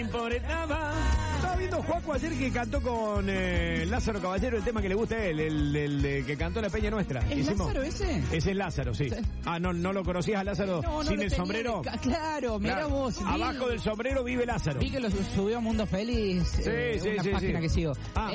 Estaba viendo Juaco ayer que cantó con Lázaro Caballero el tema que le gusta a él, el que cantó La Peña Nuestra. ¿Es Lázaro ese? Ese es Lázaro, sí. Ah, ¿no lo conocías a Lázaro sin el sombrero? Claro, mira vos. Abajo del sombrero vive Lázaro. Vi que lo subió a Mundo Feliz, una página que sigo.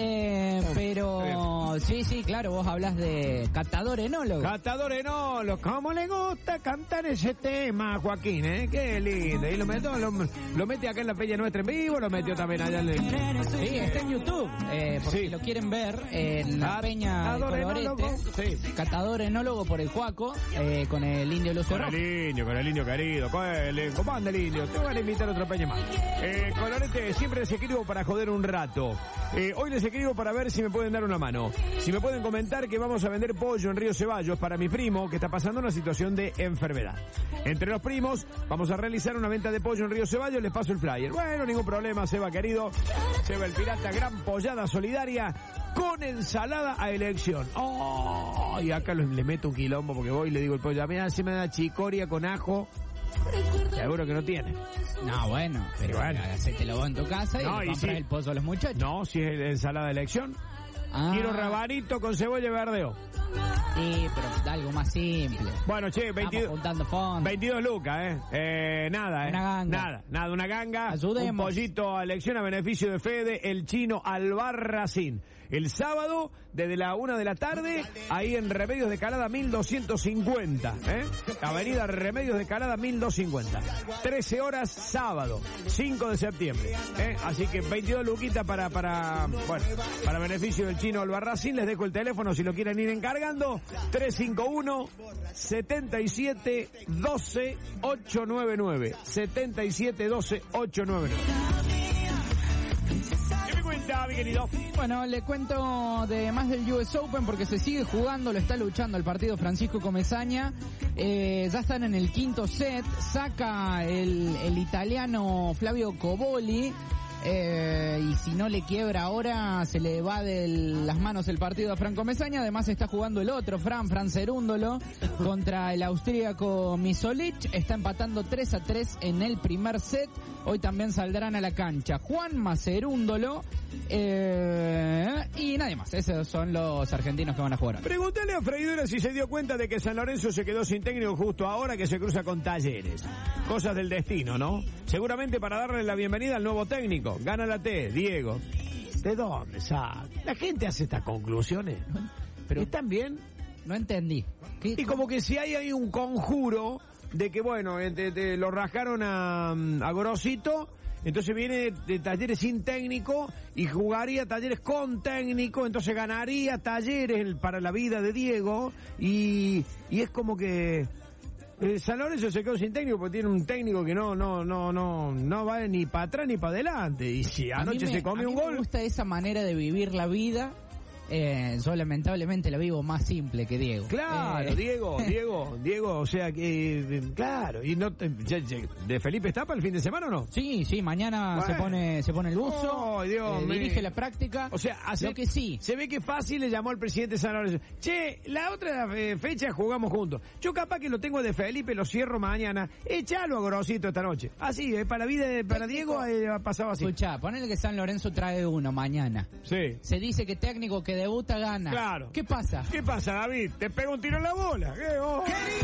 Pero sí, claro, vos hablas de Catador Enólogo. Catador Enólogo, ¿cómo le gusta cantar ese tema, Joaquín? Qué lindo. Y lo mete acá en La Peña Nuestra en vivo, lo metió también allá en el... Sí, está en YouTube, porque si lo quieren ver, en La Peña de Colorete, Catador Enólogo por el Juaco, con el Indio Lucio Rojo. Con el Indio querido, ¿cómo anda el Indio? Te van a invitar a otra peña más. Colorete, siempre les escribo para joder un rato. Hoy les escribo para ver si me pueden dar una mano. Si me pueden comentar que vamos a vender pollo en Río Ceballos para mi primo que está pasando una situación de enfermedad. Entre los primos, vamos a realizar una venta de pollo en Río Ceballos, les paso el flyer. Bueno, ningún problema, Seba querido. Seba el Pirata, gran pollada solidaria con ensalada a elección. Oh, y acá le meto un quilombo porque voy y le digo el pollo, mira, si me da chicoria con ajo. Seguro que no tiene. No, bueno, pero bueno, hacételo vos en tu casa y compras el pollo a los muchachos. No, si es ensalada de elección. Quiero rabanito con cebolla y verdeo. Sí, pero algo más simple. Bueno, che, 22 lucas, Nada, una ganga. Ayudemos. Un pollito a elección a beneficio de Fede, el chino Albarracín. El sábado, desde la 1 de la tarde, ahí en Remedios de Calada 1250, Avenida Remedios de Calada 1250. 13 horas, sábado, 5 de septiembre, Así que 22 luquitas para beneficio del chino Albarracín. Les dejo el teléfono si lo quieren ir encargando. 351-7712-899. 7712-899. ¿Qué me cuenta, mi querido? Bueno, le cuento de más del US Open porque se sigue jugando, lo está luchando el partido Francisco Comesaña. Ya están en el quinto set. Saca el italiano Flavio Coboli. Y si no le quiebra ahora, se le va de las manos el partido a Franco Mesaña. Además está jugando el otro, Fran Cerúndolo, contra el austríaco Misolic. Está empatando 3-3 en el primer set. Hoy también saldrán a la cancha Juanma Cerúndolo y nadie más. Esos son los argentinos que van a jugar. Pregúntale a Freidura si se dio cuenta de que San Lorenzo se quedó sin técnico justo ahora que se cruza con Talleres. Cosas del destino, ¿no? Seguramente para darle la bienvenida al nuevo técnico. Gana la T, Diego. ¿De dónde sabe? La gente hace estas conclusiones. Pero ¿están bien? No entendí. Y como que si hay ahí un conjuro de que, bueno, lo rajaron a Gorosito, entonces viene de Talleres sin técnico y jugaría Talleres con técnico, entonces ganaría Talleres para la vida de Diego y es como que San Lorenzo se quedó sin técnico porque tiene un técnico que no va ni para atrás ni para adelante. Y si anoche se comió un gol. Me gusta esa manera de vivir la vida. Yo lamentablemente la vivo más simple que Diego. Claro, Diego, o sea que, claro, y no ¿de Felipe está para el fin de semana o no? Sí, mañana se pone el buzo, dirige la práctica. O sea, lo que sí. Se ve que fácil le llamó al presidente San Lorenzo. Che, la otra fecha jugamos juntos. Yo capaz que lo tengo de Felipe, lo cierro mañana. Echalo a Gorosito esta noche. Así, para la vida para Diego ha pasado así. Escuchá, ponele que San Lorenzo trae uno mañana. Sí. Se dice que técnico que debuta gana. Claro. ¿Qué pasa? ¿Qué pasa, David? Te pego un tiro en la bola. ¿Qué?